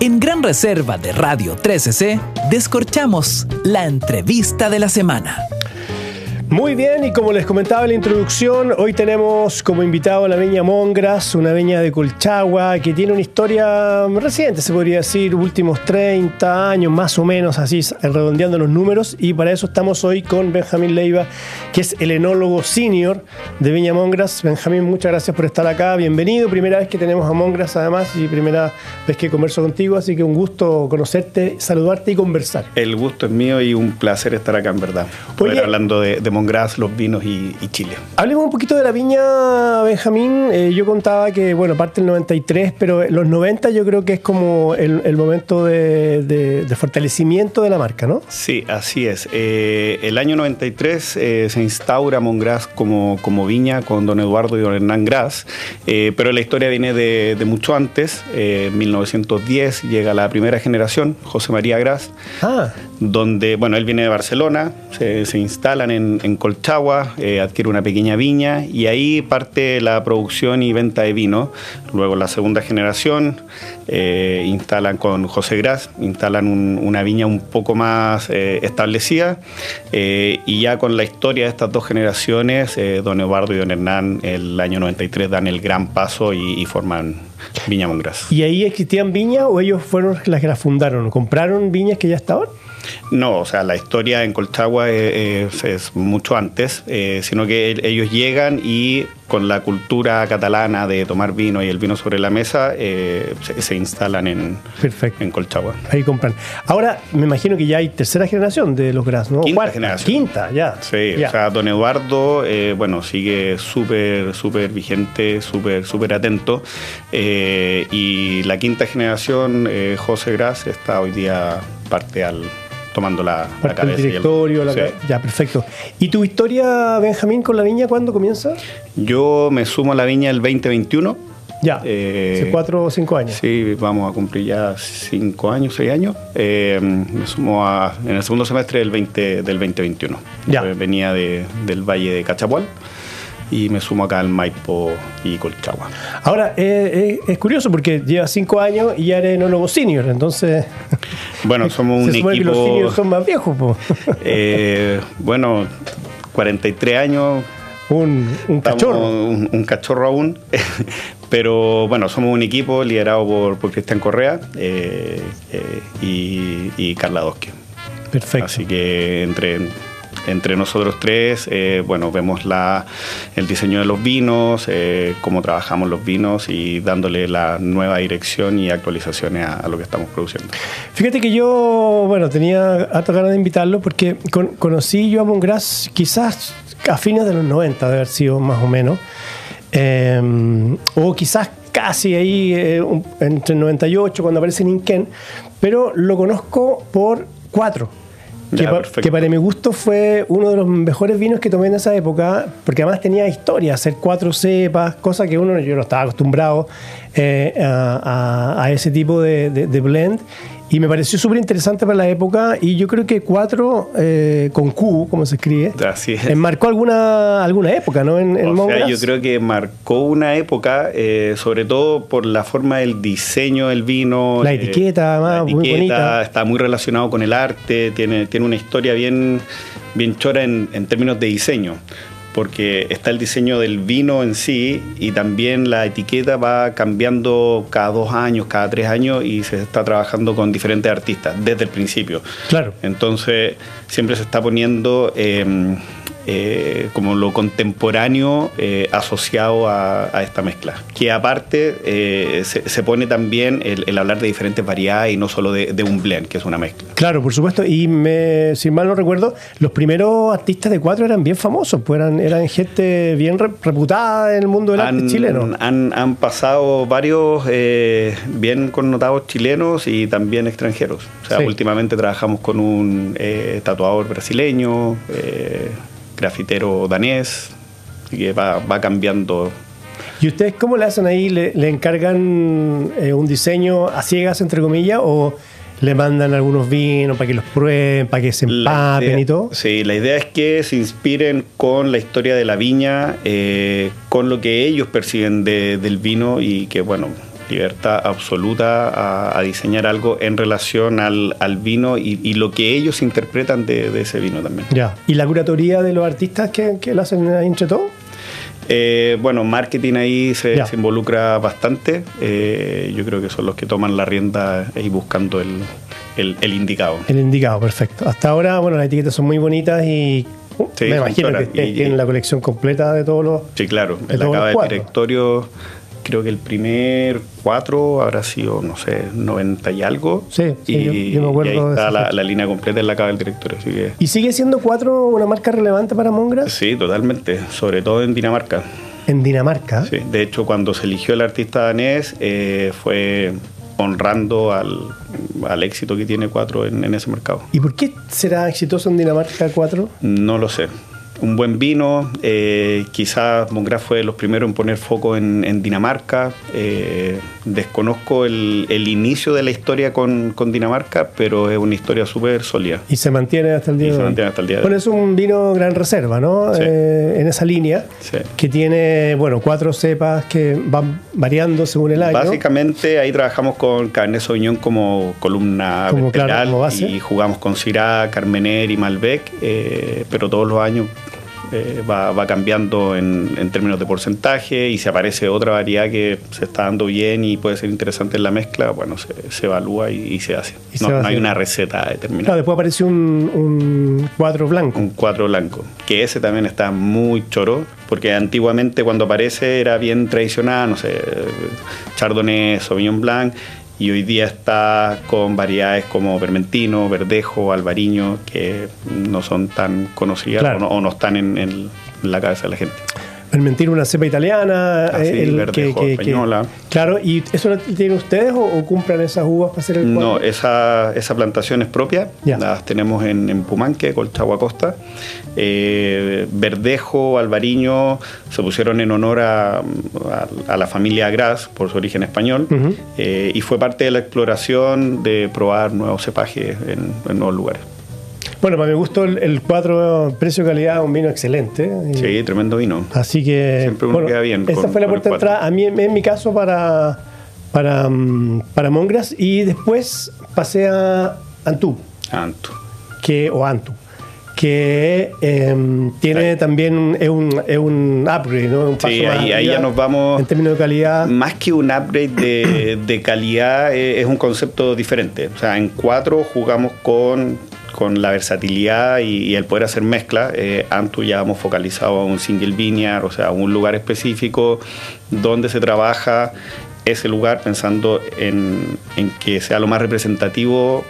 En Gran Reserva de Radio 13C, descorchamos la entrevista de la semana. Muy bien, y como les comentaba en la introducción, hoy tenemos como invitado a la viña Mongras, una viña de Colchagua que tiene una historia reciente, se podría decir, últimos 30 años más o menos, así redondeando los números, y para eso estamos hoy con Benjamín Leiva, que es el enólogo senior de Viña Mongras. Benjamín, muchas gracias por estar acá, bienvenido, primera vez que tenemos a Mongras además y primera vez que converso contigo, así que un gusto conocerte, saludarte y conversar. El gusto es mío y un placer estar acá en verdad, poder hablando de Mongras, los vinos y Chile. Hablemos un poquito de la viña, Benjamín. Yo contaba que, bueno, parte del 93, pero los 90 yo creo que es como el momento de fortalecimiento de la marca, ¿no? Sí, así es. El año 93 se instaura Mongras como viña con don Eduardo y don Hernán Gras, pero la historia viene de mucho antes. En 1910 llega la primera generación, José María Gras, donde, bueno, él viene de Barcelona, se instalan en Colchagua, adquiere una pequeña viña y ahí parte la producción y venta de vino. Luego la segunda generación instalan con José Gras, instalan una viña un poco más establecida, y ya con la historia de estas dos generaciones, don Eduardo y don Hernán el año 93 dan el gran paso y forman Viña Mongras. ¿Y ahí existían viñas o ellos fueron las que las fundaron? ¿Compraron viñas que ya estaban? No, o sea, la historia en Colchagua es mucho antes, sino que ellos llegan y con la cultura catalana de tomar vino y el vino sobre la mesa, se instalan en Colchagua. Ahí compran. Ahora, me imagino que ya hay tercera generación de los Gras, ¿no? Quinta generación. Quinta, ya. Sí, ya. O sea, don Eduardo, bueno, sigue súper vigente, súper atento. Y la quinta generación, José Gras, está hoy día tomando la cabeza. El directorio, sí. Ya, perfecto. ¿Y tu historia, Benjamín, con la viña, cuándo comienza? Yo me sumo a la viña el 2021. Ya, hace 4 o 5 años. Sí, vamos a cumplir ya 5 años, 6 años. Me sumo en el segundo semestre del 2021. Ya. Venía del Valle de Cachapual y me sumo acá al Maipo y Colchagua. Ahora, es curioso porque lleva 5 años y ya eres enólogo senior, entonces... Bueno, somos un equipo... que los seniors son más viejos, po. Bueno, 43 años... Un cachorro. Un cachorro aún. Pero bueno, somos un equipo liderado por Cristian Correa y Carla Dosque. Perfecto. Así que entre nosotros tres, bueno, vemos el diseño de los vinos, cómo trabajamos los vinos y dándole la nueva dirección y actualizaciones a lo que estamos produciendo. Fíjate que yo, bueno, tenía harta ganas de invitarlo porque conocí yo a Mongras quizás a fines de los 90, de haber sido más o menos, o quizás casi ahí entre el 98 cuando aparece en Inquén, pero lo conozco por 4. Que para mi gusto fue uno de los mejores vinos que tomé en esa época, porque además tenía historia, hacer 4 cepas, cosa que yo no estaba acostumbrado a ese tipo de blend, y me pareció súper interesante para la época, y yo creo que 4 con Q, como se escribe, marcó alguna época, ¿no? En Mongras. Yo creo que marcó una época, sobre todo por la forma del diseño del vino. La etiqueta, además, muy bonita. Está muy relacionado con el arte, tiene una historia bien chora en términos de diseño, porque está el diseño del vino en sí y también la etiqueta va cambiando cada 2 años, cada 3 años, y se está trabajando con diferentes artistas desde el principio. Claro. Entonces siempre se está poniendo como lo contemporáneo asociado a esta mezcla, que aparte se pone también el hablar de diferentes variedades y no solo de un blend, que es una mezcla. Claro, por supuesto, y si mal no recuerdo, los primeros artistas de 4 eran bien famosos, pues eran gente bien reputada en el mundo del arte chileno. Han pasado varios bien connotados chilenos y también extranjeros. O sea, últimamente trabajamos con un tatuador brasileño, grafitero danés, así que va cambiando. ¿Y ustedes cómo le hacen ahí? ¿Le encargan un diseño a ciegas, entre comillas, o le mandan algunos vinos para que los prueben, para que se empapen y todo? Sí, la idea es que se inspiren con la historia de la viña, con lo que ellos perciben del vino, y que, bueno, libertad absoluta a diseñar algo en relación al vino y lo que ellos interpretan de ese vino también. Ya. ¿Y la curatoría de los artistas que lo hacen entre todos? Bueno, marketing ahí se involucra bastante. Yo creo que son los que toman la rienda y buscando el indicado. El indicado, perfecto. Hasta ahora, bueno, las etiquetas son muy bonitas y sí, me imagino que tienen la colección completa de todos los... Sí, claro. En la cava del directorio, creo que el primer 4 habrá sido, no sé, 90 y algo. Sí, yo me acuerdo. Y ahí está la línea completa en la cava del directorio. Así que... ¿Y sigue siendo 4 una marca relevante para Mongrass? Sí, totalmente. Sobre todo en Dinamarca. ¿En Dinamarca? Sí. De hecho, cuando se eligió el artista danés, fue honrando al éxito que tiene 4 en ese mercado. ¿Y por qué será exitoso en Dinamarca 4? No lo sé. Un buen vino, quizás Mongrass fue de los primeros en poner foco en Dinamarca. Desconozco el inicio de la historia con Dinamarca, pero es una historia súper sólida. Y se mantiene hasta el día de hoy. Se mantiene hasta el día de hoy. Bueno, es un vino gran reserva, ¿no? Sí. En esa línea, sí. Que tiene, bueno, 4 cepas que van variando según el año. Básicamente ahí trabajamos con Cabernet Sauvignon como columna vertebral, claro, como base. Y jugamos con Syrah, Carmener y Malbec, pero todos los años va cambiando en términos de porcentaje, y si aparece otra variedad que se está dando bien y puede ser interesante en la mezcla, bueno, se evalúa y se hace. No hay una receta determinada. Claro, después apareció un 4 blanco. Un 4 blanco, que ese también está muy choro, porque antiguamente cuando aparece era bien tradicional, no sé, Chardonnay, Sauvignon Blanc, y hoy día está con variedades como Vermentino, Verdejo, Albariño, que no son tan conocidas, claro, o no están en la cabeza de la gente. Vermentino, una cepa italiana. Verdejo, española. Claro, ¿y eso lo tienen ustedes o compran esas uvas para hacer el cuadro? No, esa plantación es propia. Las tenemos en Pumanque, Colchagua Costa. Verdejo, Albariño se pusieron en honor a la familia Gras por su origen español. Uh-huh. Y fue parte de la exploración de probar nuevos cepajes en nuevos lugares. Bueno, para mi gusto el 4 precio-calidad, un vino excelente. Sí, tremendo vino. Así que siempre uno queda bien. Esta fue la puerta de entrada, a mí, en mi caso, para Mongrass, y después pasé a Antu. Antu. Que tiene también es un upgrade, ¿no? Un paso más ahí ya nos vamos. En términos de calidad. Más que un upgrade de calidad, es un concepto diferente. O sea, en 4 jugamos con la versatilidad y el poder hacer mezcla. Antu ya hemos focalizado a un single vineyard, o sea, a un lugar específico donde se trabaja ese lugar pensando en que sea lo más representativo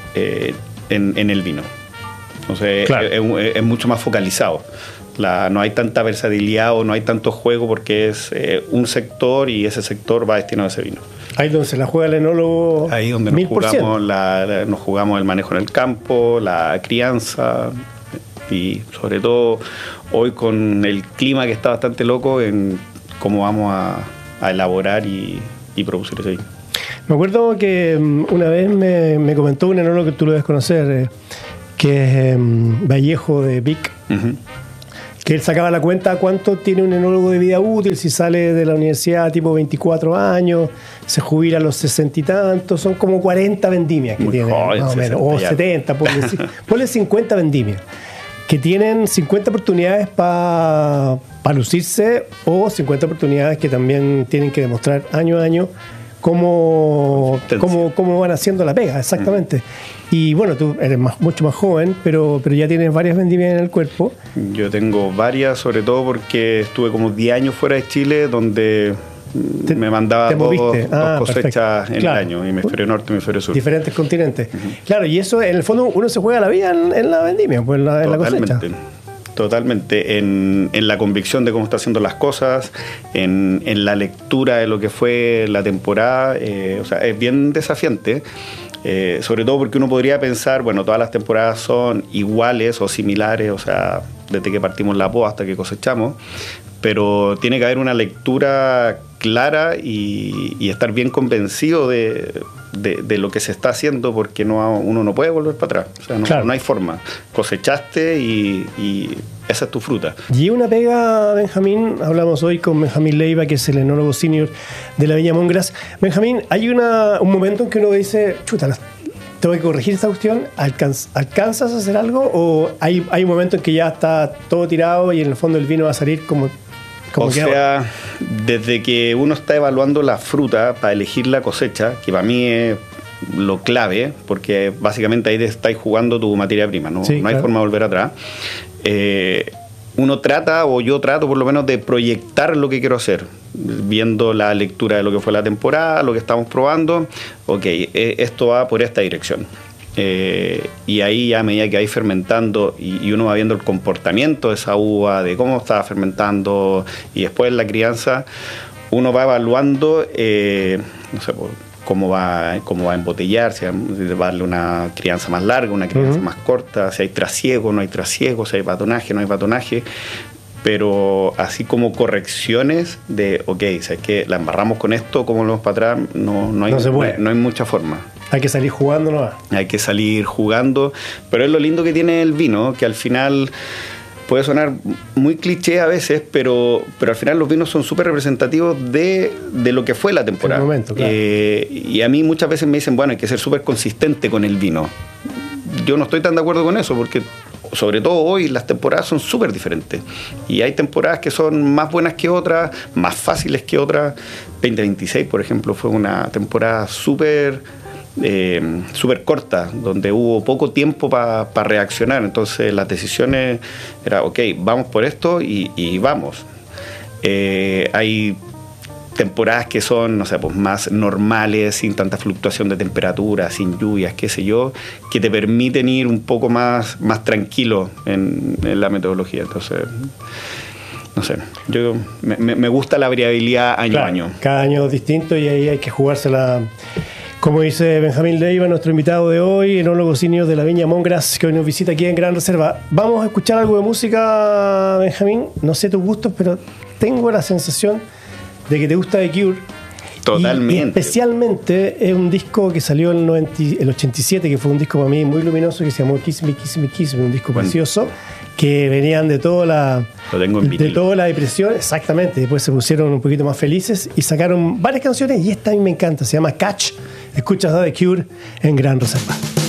en el vino. Entonces, claro, es mucho más focalizado. No hay tanta versatilidad o no hay tanto juego porque es un sector y ese sector va destinado a ese vino. Ahí donde se la juega el enólogo. Ahí donde nos jugamos el manejo en el campo, la crianza y sobre todo hoy con el clima que está bastante loco en cómo vamos a elaborar y producir ese vino. Me acuerdo que una vez me comentó un enólogo que tú lo debes conocer, que es Vallejo de Vic. Uh-huh. Que él sacaba la cuenta cuánto tiene un enólogo de vida útil, si sale de la universidad tipo 24 años, se jubila a los 60 y tantos, son como 40 vendimias que tiene, más o menos, o 70, ponle 50 vendimias, que tienen 50 oportunidades para lucirse o 50 oportunidades que también tienen que demostrar año a año cómo van haciendo la pega, exactamente. Y bueno, tú eres mucho más joven, pero ya tienes varias vendimias en el cuerpo. Yo tengo varias, sobre todo porque estuve como 10 años fuera de Chile, donde me mandaba dos cosechas en el año, hemisferio norte y hemisferio sur. Diferentes continentes. Uh-huh. Claro, y eso en el fondo uno se juega la vida en la vendimia, pues en la cosecha. Totalmente, en la convicción de cómo está haciendo las cosas, en la lectura de lo que fue la temporada, o sea, es bien desafiante, sobre todo porque uno podría pensar, bueno, todas las temporadas son iguales o similares, o sea, desde que partimos la poda hasta que cosechamos, pero tiene que haber una lectura clara y estar bien convencido de lo que se está haciendo, porque uno no puede volver para atrás, o sea, no hay forma. Cosechaste y esa es tu fruta. Y una pega, Benjamín, hablamos hoy con Benjamín Leiva, que es el enólogo senior de la Viña Mongras. Benjamín, hay un momento en que uno dice, chuta, tengo que corregir esta cuestión, ¿alcanzas a hacer algo? ¿O hay un momento en que ya está todo tirado y en el fondo el vino va a salir como o sea, desde que uno está evaluando la fruta para elegir la cosecha, que para mí es lo clave, porque básicamente ahí estáis jugando tu materia prima, no hay forma de volver atrás. Uno trata, o yo trato por lo menos, de proyectar lo que quiero hacer, viendo la lectura de lo que fue la temporada, lo que estamos probando. Ok, esto va por esta dirección. Y ahí ya a medida que vais fermentando y uno va viendo el comportamiento de esa uva, de cómo está fermentando, y después la crianza, uno va evaluando, no sé, cómo va a embotellar, si va a darle una crianza más larga, una crianza más corta, si hay trasiego, no hay trasiego, si hay batonaje, no hay batonaje. Pero así como correcciones de, ok, ¿sabes qué? La embarramos con esto, ¿cómo lo vamos para atrás? No hay mucha forma. Hay que salir jugando, ¿no? Hay que salir jugando, pero es lo lindo que tiene el vino, que al final puede sonar muy cliché a veces, pero al final los vinos son súper representativos de lo que fue la temporada. El momento, claro. Y a mí muchas veces me dicen, bueno, hay que ser súper consistente con el vino. Yo no estoy tan de acuerdo con eso, porque sobre todo hoy las temporadas son súper diferentes. Y hay temporadas que son más buenas que otras, más fáciles que otras. 2026, por ejemplo, fue una temporada súper corta, donde hubo poco tiempo para reaccionar. Entonces las decisiones era, ok, vamos por esto y vamos. Hay temporadas que son, no sé, pues más normales, sin tanta fluctuación de temperatura, sin lluvias, qué sé yo, que te permiten ir un poco más tranquilo en la metodología. Entonces, no sé, yo me gusta la variabilidad año a año. Cada año es distinto y ahí hay que jugársela. Como dice Benjamín Leiva, nuestro invitado de hoy, enólogo senior de la Viña Mongras, que hoy nos visita aquí en Gran Reserva. Vamos a escuchar algo de música, Benjamín. No sé tus gustos, pero tengo la sensación de que te gusta The Cure. Totalmente. Y especialmente es un disco que salió en el 87, que fue un disco para mí muy luminoso, que se llamó Kiss Me, Kiss Me, Kiss Me, un disco precioso, que venían de toda la depresión, exactamente. Después se pusieron un poquito más felices y sacaron varias canciones, y esta a mí me encanta, se llama Catch. Escuchas a The Cure en Gran Reserva.